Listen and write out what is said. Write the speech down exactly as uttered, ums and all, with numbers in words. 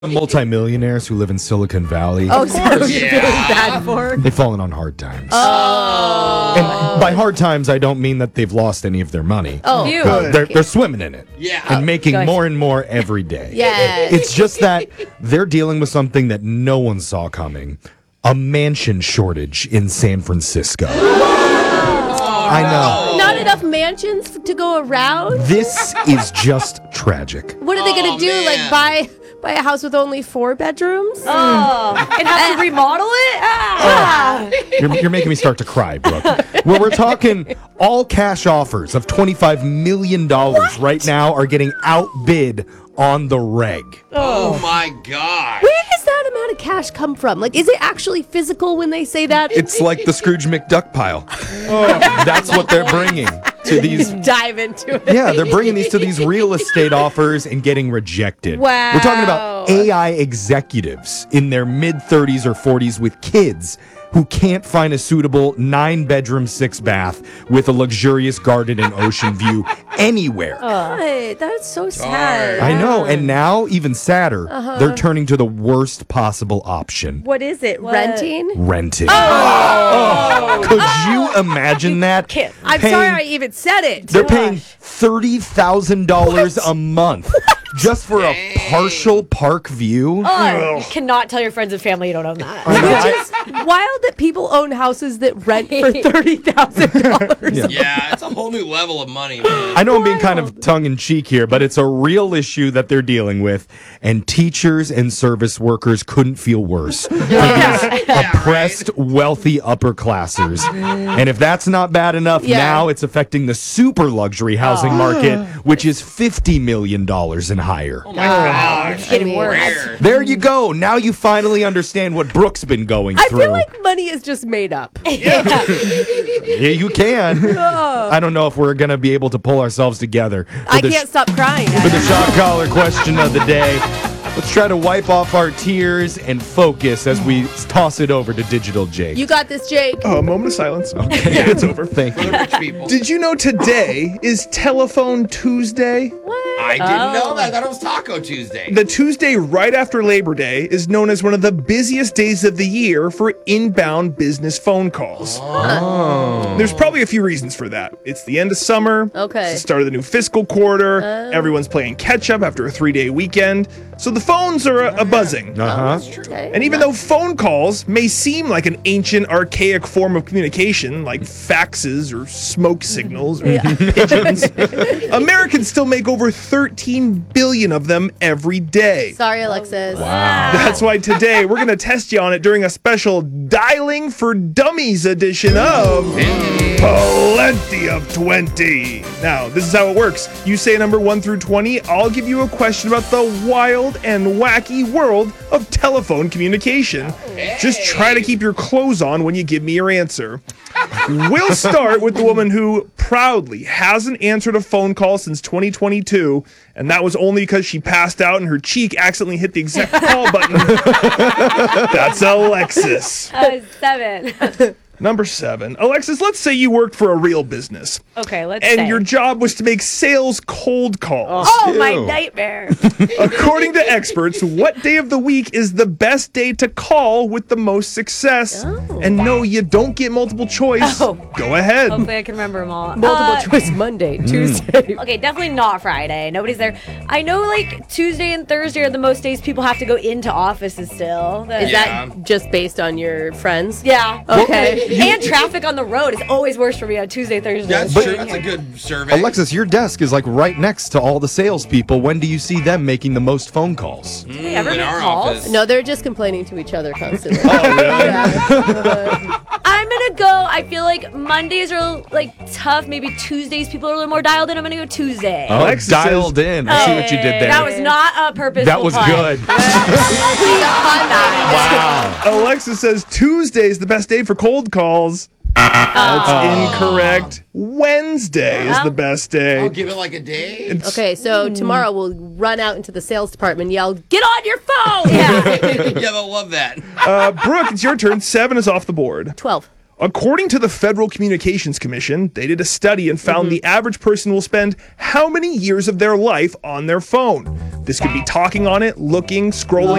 Multimillionaires who live in Silicon Valley. Oh, so you're feeling Yeah. bad for? They've fallen on hard times. Oh. And by hard times, I don't mean that they've lost any of their money. Oh, Phew. Uh, they're, they're swimming in it. Yeah. And making Gosh. more and more every day. Yeah. It's just that they're dealing with something that no one saw coming. A mansion shortage in San Francisco. I know. Not enough mansions f- to go around? This is just tragic. What are they going Oh, to do? man. Like buy buy a house with only four bedrooms? Oh, and have to remodel it? Ah. You're, you're making me start to cry, Brooke. Well, we're talking all cash offers of twenty-five million dollars right now are getting outbid on the reg. Oh my God. Where does that amount of cash come from? Like, is it actually physical when they say that? It's like the Scrooge McDuck pile. That's what they're bringing to these. Dive into it. Yeah, they're bringing these to these real estate offers and getting rejected. Wow. We're talking about A I executives in their mid thirties or forties with kids who can't find a suitable nine-bedroom, six-bath with a luxurious garden and ocean view anywhere. God, that's so sad. I know, and now, even sadder, they're turning to the worst possible option. What is it? Renting? Renting. Oh. Could you imagine that? Can't. I'm Paying- sorry I even said it. They're paying thirty thousand dollars a month just for a partial park view. Oh, you cannot tell your friends and family you don't own that. I know, I- Which is wild that people own houses that rent for thirty thousand dollars. Yeah. Yeah, it's a whole new level of money, man. I know I'm being kind of tongue-in-cheek here, but it's a real issue that they're dealing with, and teachers and service workers couldn't feel worse. For these oppressed, wealthy upper classers. And if that's not bad enough, Yeah. now it's affecting the super luxury housing market, which is fifty million dollars and higher. Oh my gosh. Getting mean, worse. Rare. There you go. Now you finally understand what Brooke's been going I through. feel like money is just made up. Yeah, you can. I don't know if we're going to be able to pull ourselves together. for I the can't stop crying. For the shot collar question of the day, let's try to wipe off our tears and focus as we toss it over to Digital Jake. You got this, Jake. Oh, a moment of silence. Okay, it's over. Thank For you. the rich people. Did you know today is Telephone Tuesday? I didn't know that. I thought it was Taco Tuesday. The Tuesday right after Labor Day is known as one of the busiest days of the year for inbound business phone calls. Oh. There's probably a few reasons for that. It's the end of summer. Okay. It's the start of the new fiscal quarter. Everyone's playing catch up after a three day weekend. So the phones are a, a buzzing. Uh-huh. Okay. And even though phone calls may seem like an ancient, archaic form of communication, like faxes or smoke signals or pigeons, Americans still make over thirteen billion of them every day. Sorry, Alexis. That's why today we're going to test you on it during a special Dialing for Dummies edition of Plenty of twenty. Now, this is how it works. You say number one through twenty, I'll give you a question about the wild and wacky world of telephone communication. Just try to keep your clothes on when you give me your answer. We'll start with the woman who proudly hasn't answered a phone call since twenty twenty-two, and that was only because she passed out and her cheek accidentally hit the exact call button. That's Alexis. Uh, seven. Number seven. Alexis, let's say you worked for a real business, Okay, let's and say. your job was to make sales cold calls. Oh, my Ew. nightmare. According to experts, what day of the week is the best day to call with the most success? And no, you don't get multiple choice. Oh. Go ahead. Hopefully I can remember them all. Multiple Uh, choice Monday, Tuesday. Okay, definitely not Friday. Nobody's there. I know, like, Tuesday and Thursday are the most days people have to go into offices still. The- Is Yeah. that just based on your friends? Yeah. Okay. And traffic on the road is always worse for me on Tuesday, Thursday. That's true. That's a good survey. Alexis, your desk is like right next to all the salespeople. When do you see them making the most phone calls? Do they ever in make our calls? office. No, they're just complaining to each other constantly. I'm gonna go. I feel like Mondays are like tough. Maybe Tuesdays people are a little more dialed in. I'm gonna go Tuesday. Oh, Alexis dialed in. I see what you did there. That was not a purposeful That was pun. good. Wow. Alexis says Tuesday is the best day for cold calls. That's incorrect. Wednesday is the best I'll day. give it like a day. Okay, so tomorrow we'll run out into the sales department and yell, "Get on your phone!" Yeah. Yeah, they'll love that. Uh, Brooke, it's your turn. Seven is off the board. twelve. According to the Federal Communications Commission, they did a study and found Mm-hmm. the average person will spend how many years of their life on their phone? This could be talking on it, looking, scrolling,